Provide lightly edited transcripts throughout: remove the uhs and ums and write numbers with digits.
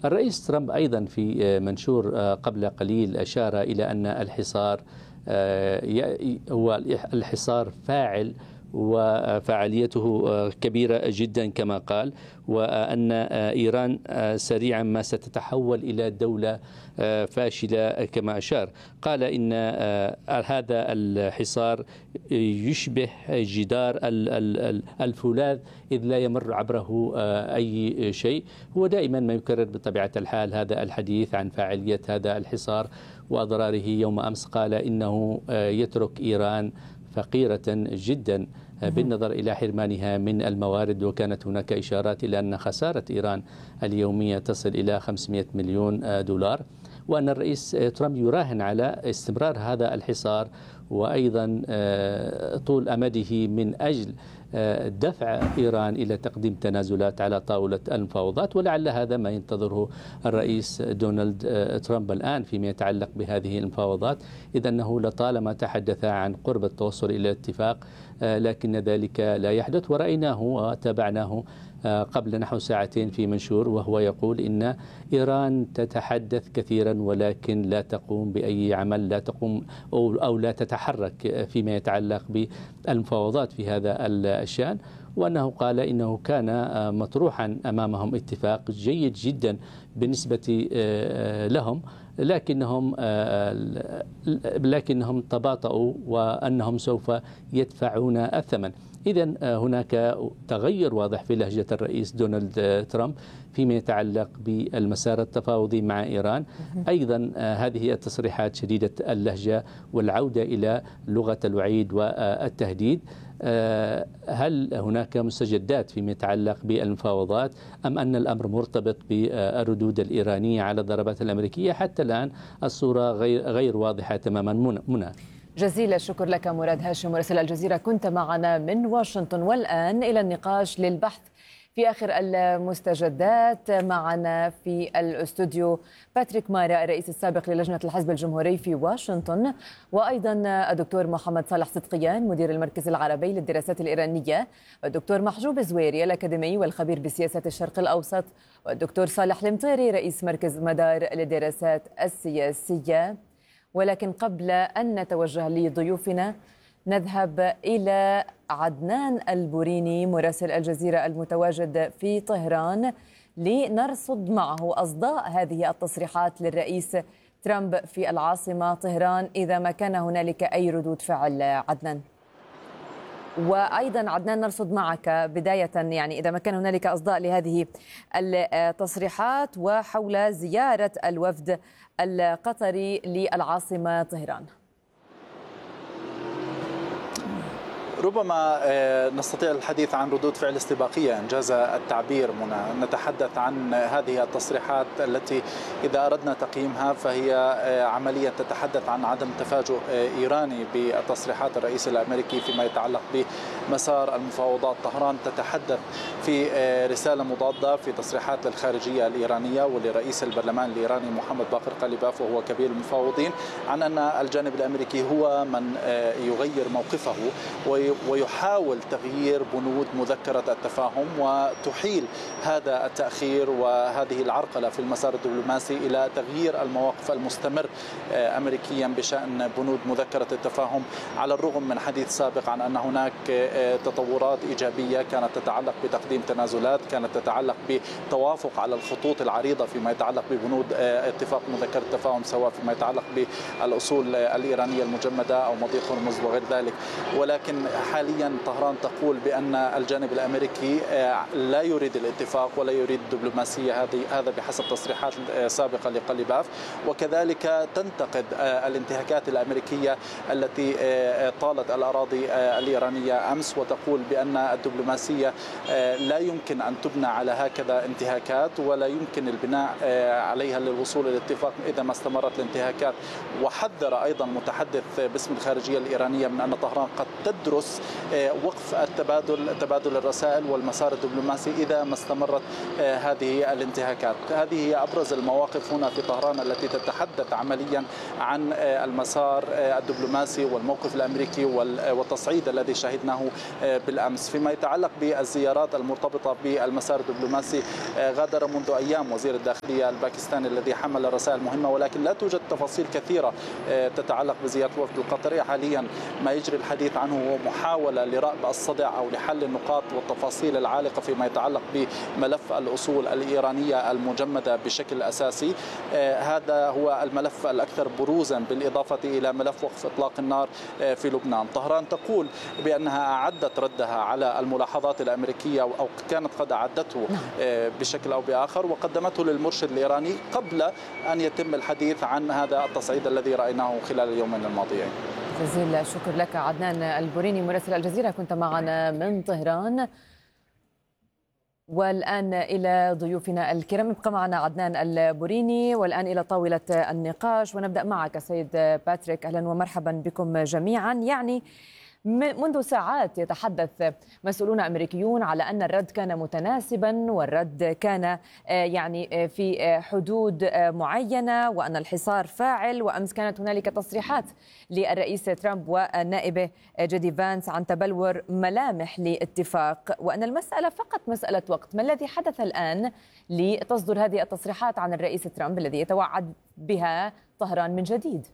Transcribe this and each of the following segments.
الرئيس ترامب أيضا في منشور قبل قليل أشار إلى أن الحصار هو الحصار فاعل وفعاليته كبيرة جدا كما قال، وأن إيران سريعا ما ستتحول إلى دولة فاشلة كما أشار. قال إن هذا الحصار يشبه جدار الفولاذ إذ لا يمر عبره أي شيء. هو دائما ما يكرر بطبيعة الحال هذا الحديث عن فاعلية هذا الحصار وأضراره. يوم أمس قال إنه يترك إيران فقيرة جدا بالنظر إلى حرمانها من الموارد، وكانت هناك إشارات إلى أن خسارة إيران اليومية تصل إلى 500 مليون دولار، وأن الرئيس ترامب يراهن على استمرار هذا الحصار وأيضا طول أمده من أجل دفع إيران إلى تقديم تنازلات على طاولة المفاوضات. ولعل هذا ما ينتظره الرئيس دونالد ترامب الآن فيما يتعلق بهذه المفاوضات، إذ أنه لطالما تحدث عن قرب التوصل إلى اتفاق، لكن ذلك لا يحدث. ورأيناه وتابعناه قبل نحو ساعتين في منشور وهو يقول إن إيران تتحدث كثيرا ولكن لا تقوم بأي عمل، لا تقوم أو لا تتحرك فيما يتعلق بالمفاوضات في هذا الشأن. وأنه قال إنه كان مطروحا أمامهم اتفاق جيد جدا بالنسبة لهم، لكنهم تباطؤوا وأنهم سوف يدفعون الثمن. إذن هناك تغير واضح في لهجة الرئيس دونالد ترامب فيما يتعلق بالمسار التفاوضي مع إيران. أيضا هذه التصريحات شديدة اللهجة والعودة إلى لغة الوعيد والتهديد. هل هناك مستجدات فيما يتعلق بالمفاوضات أم أن الأمر مرتبط بالردود الإيرانية على الضربات الأمريكية؟ حتى الآن الصورة غير واضحة تماما. منى، جزيل الشكر لك مراد هاشم مراسل الجزيرة، كنت معنا من واشنطن. والآن إلى النقاش للبحث في آخر المستجدات. معنا في الاستوديو باتريك مارا الرئيس السابق للجنة الحزب الجمهوري في واشنطن، وأيضا الدكتور محمد صالح صدقيان مدير المركز العربي للدراسات الإيرانية، والدكتور محجوب زويري الأكاديمي والخبير بسياسة الشرق الأوسط، والدكتور صالح المطيري رئيس مركز مدار للدراسات السياسية. ولكن قبل أن نتوجه لضيوفنا نذهب إلى عدنان البوريني مراسل الجزيرة المتواجد في طهران لنرصد معه أصداء هذه التصريحات للرئيس ترامب في العاصمة طهران، إذا ما كان هنالك أي ردود فعل. عدنان. وأيضا عدنان نرصد معك بداية، يعني إذا ما كان هنالك أصداء لهذه التصريحات وحول زيارة الوفد القطري للعاصمة طهران. ربما نستطيع الحديث عن ردود فعل استباقية إنجاز التعبير. منى، نتحدث عن هذه التصريحات التي إذا أردنا تقييمها فهي عمليا تتحدث عن عدم تفاجؤ إيراني بتصريحات الرئيس الأمريكي فيما يتعلق بمسار المفاوضات. طهران تتحدث في رسالة مضادة في تصريحات للخارجية الإيرانية ولرئيس البرلمان الإيراني محمد باقر قليباف وهو كبير المفاوضين عن أن الجانب الأمريكي هو من يغير موقفه ويحاول تغيير بنود مذكرة التفاهم وتحيل هذا التأخير وهذه العرقلة في المسار الدبلوماسي إلى تغيير المواقف المستمر أمريكيا بشأن بنود مذكرة التفاهم، على الرغم من حديث سابق عن أن هناك تطورات إيجابية كانت تتعلق بتقديم تنازلات، كانت تتعلق بتوافق على الخطوط العريضة فيما يتعلق ببنود اتفاق مذكرة التفاهم، سواء فيما يتعلق بالأصول الإيرانية المجمدة أو مضيق هرمز وغير ذلك. ولكن حاليا طهران تقول بأن الجانب الأمريكي لا يريد الاتفاق ولا يريد الدبلوماسية، هذا بحسب تصريحات سابقة لقليباف. وكذلك تنتقد الانتهاكات الأمريكية التي طالت الأراضي الإيرانية أمس، وتقول بأن الدبلوماسية لا يمكن أن تبنى على هكذا انتهاكات ولا يمكن البناء عليها للوصول إلى الاتفاق إذا ما استمرت الانتهاكات. وحذر أيضا متحدث باسم الخارجية الإيرانية من أن طهران قد تدرس وقف تبادل الرسائل والمسار الدبلوماسي إذا ما استمرت هذه الانتهاكات. هذه هي أبرز المواقف هنا في طهران التي تتحدث عمليا عن المسار الدبلوماسي والموقف الأمريكي والتصعيد الذي شهدناه بالأمس. فيما يتعلق بالزيارات المرتبطة بالمسار الدبلوماسي، غادر منذ أيام وزير الداخلية الباكستاني الذي حمل رسائل مهمة، ولكن لا توجد تفاصيل كثيرة تتعلق بزيارة الوفد القطري. حاليا ما يجري الحديث عنه هو محاولة لرأب الصدع أو لحل النقاط والتفاصيل العالقة فيما يتعلق بملف الأصول الإيرانية المجمدة بشكل أساسي. هذا هو الملف الأكثر بروزا بالإضافة إلى ملف وقف إطلاق النار في لبنان. طهران تقول بأنها أعدت ردها على الملاحظات الأمريكية أو كانت قد أعدته بشكل أو بآخر وقدمته للمرشد الإيراني قبل أن يتم الحديث عن هذا التصعيد الذي رأيناه خلال اليومين الماضيين. جزيل الشكر لك عدنان البوريني مراسل الجزيرة، كنت معنا من طهران. والآن إلى ضيوفنا الكرام، يبقى معنا عدنان البوريني، والآن إلى طاولة النقاش، ونبدأ معك سيد باتريك. أهلا ومرحبا بكم جميعا. يعني منذ ساعات يتحدث مسؤولون أمريكيون على أن الرد كان متناسبا، والرد كان يعني في حدود معينة، وأن الحصار فاعل. وأمس كانت هنالك تصريحات للرئيس ترامب ونائبه جيدي فانس عن تبلور ملامح لاتفاق، وأن المسألة فقط مسألة وقت. ما الذي حدث الآن لتصدر هذه التصريحات عن الرئيس ترامب الذي يتوعد بها طهران من جديد؟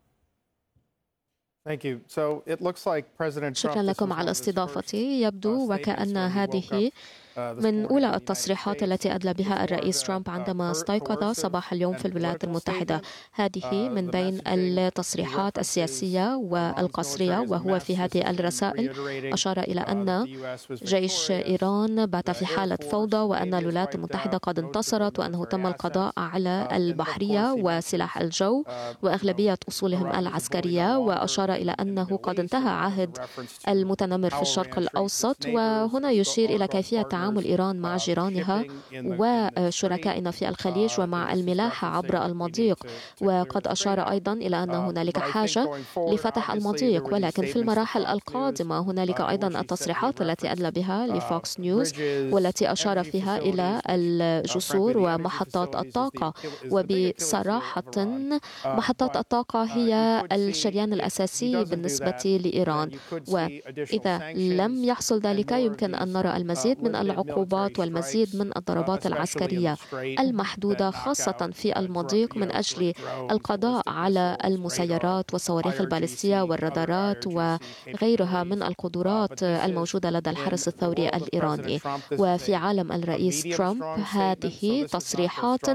شكرا لكم على استضافتي. يبدو وكأن هذه من أولى التصريحات التي أدلى بها الرئيس ترامب عندما استيقظ صباح اليوم في الولايات المتحدة. هذه من بين التصريحات السياسية والقصرية، وهو في هذه الرسائل أشار إلى أن جيش إيران بات في حالة فوضى، وأن الولايات المتحدة قد انتصرت، وأنه تم القضاء على البحرية وسلاح الجو وأغلبية أصولهم العسكرية، وأشار إلى أنه قد انتهى عهد المتنمر في الشرق الأوسط. وهنا يشير إلى كيفية تعامل إيران مع جيرانها وشركائنا في الخليج ومع الملاحة عبر المضيق. وقد أشار أيضا إلى أن هنالك حاجة لفتح المضيق، ولكن في المراحل القادمة هنالك أيضا التصريحات التي أدلى بها لفوكس نيوز، والتي أشار فيها إلى الجسور ومحطات الطاقة. وبصراحة محطات الطاقة هي الشريان الأساسي بالنسبة لإيران، وإذا لم يحصل ذلك يمكن أن نرى المزيد من العقوبات والمزيد من الضربات العسكرية المحدودة، خاصة في المضيق، من أجل القضاء على المسيرات والصواريخ البالستية والرادارات وغيرها من القدرات الموجودة لدى الحرس الثوري الإيراني. وفي عالم الرئيس ترامب هذه تصريحات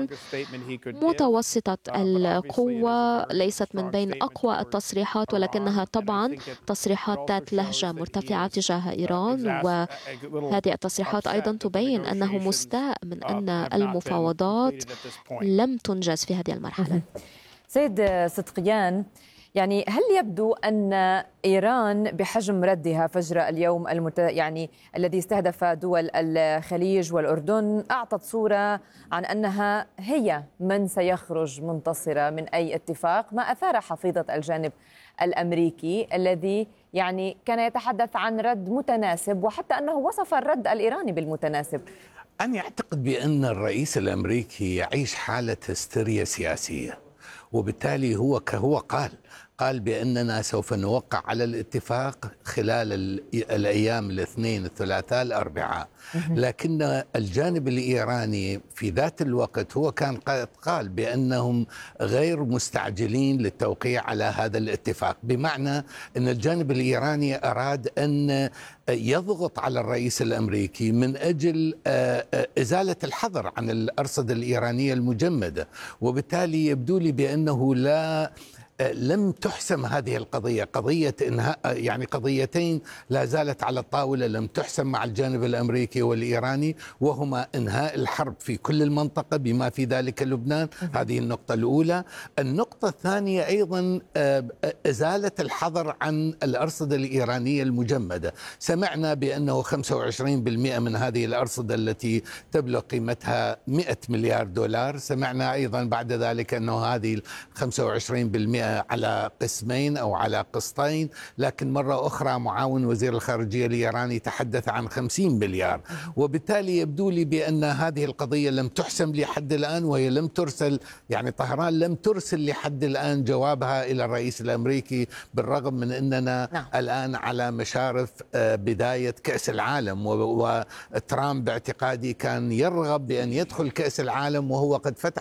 متوسطة القوة، ليست من بين أقوى التصريحات، ولكنها طبعا تصريحات ذات لهجة مرتفعة تجاه إيران. وهذه التصريحات أيضا تبين أنه مستاء من أن المفاوضات لم تنجز في هذه المرحلة. سيد صدقيان، يعني هل يبدو أن إيران بحجم ردها فجر اليوم يعني الذي استهدف دول الخليج والأردن أعطت صورة عن أنها هي من سيخرج منتصرة من أي اتفاق، ما أثار حفيظة الجانب الأمريكي الذي يعني كان يتحدث عن رد متناسب، وحتى أنه وصف الرد الإيراني بالمتناسب؟ أنا أعتقد بأن الرئيس الأمريكي يعيش حالة هستيريا سياسية، وبالتالي هو قال بأننا سوف نوقع على الاتفاق خلال الأيام الاثنين الثلاثاء الأربعاء، لكن الجانب الإيراني في ذات الوقت هو كان قال بأنهم غير مستعجلين للتوقيع على هذا الاتفاق، بمعنى أن الجانب الإيراني أراد أن يضغط على الرئيس الأمريكي من أجل إزالة الحظر عن الأرصدة الإيرانية المجمدة. وبالتالي يبدو لي بأنه لم تحسم هذه القضية، قضية إنهاء، يعني قضيتين لا زالت على الطاولة لم تحسم مع الجانب الأمريكي والإيراني، وهما إنهاء الحرب في كل المنطقة بما في ذلك لبنان. هذه النقطة الأولى. النقطة الثانية أيضا إزالة الحظر عن الأرصدة الإيرانية المجمدة. سمعنا بأنه 25% من هذه الأرصدة التي تبلغ قيمتها 100 مليار دولار. سمعنا أيضا بعد ذلك أنه هذه 25% على قسمين أو على قسطين، لكن مرة أخرى معاون وزير الخارجية الإيراني تحدث عن 50 مليار. وبالتالي يبدو لي بأن هذه القضية لم تحسم لحد الآن، وهي لم ترسل، يعني طهران لم ترسل لحد الآن جوابها إلى الرئيس الأمريكي، بالرغم من أننا الآن على مشارف بداية كأس العالم، وترامب باعتقادي كان يرغب بأن يدخل كأس العالم وهو قد فتح